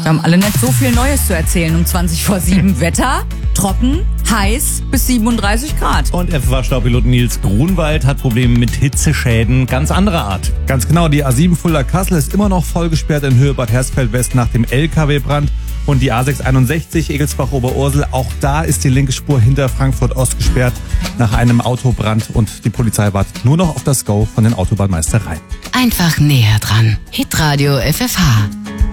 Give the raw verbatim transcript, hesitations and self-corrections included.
Wir haben alle nicht so viel Neues zu erzählen um zwanzig vor sieben. Wetter, trocken, heiß bis siebenunddreißig Grad. Und F A-Staupilot Nils Grunwald hat Probleme mit Hitzeschäden ganz anderer Art. Ganz genau, die A sieben Fulda-Kassel ist immer noch voll gesperrt in Höhe Bad Hersfeld-West nach dem L K W-Brand. Und die A sechs einundsechzig Egelsbach-Oberursel, auch da ist die linke Spur hinter Frankfurt-Ost gesperrt nach einem Autobrand. Und die Polizei wartet nur noch auf das Go von den Autobahnmeistereien. Einfach näher dran. Hitradio F F H.